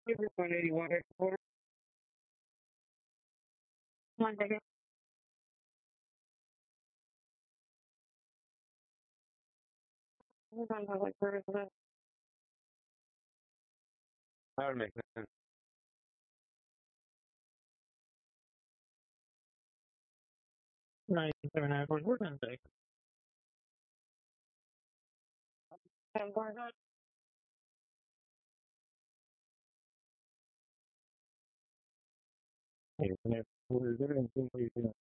181 headquarters. 1 second. Hold on, public service. That would make sense. 97 headquarters. We're going to take. 10 cars out. What is it?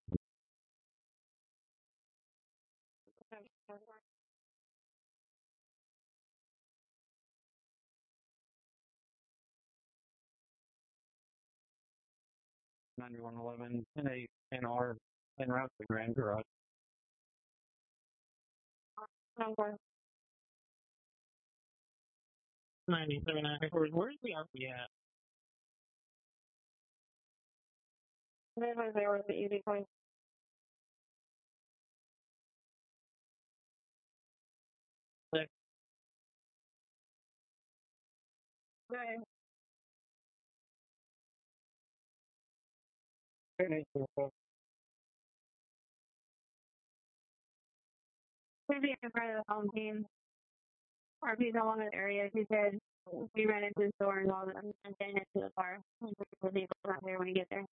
9111 in our en route to Grand Garage. Number 97 headquarters. Where's the RP at? There was the easy point. Six. Okay. Should be in front of the home team. RP's along the area. He said we ran into the store and all that. I'm getting into the car. The vehicle's not there when you get there.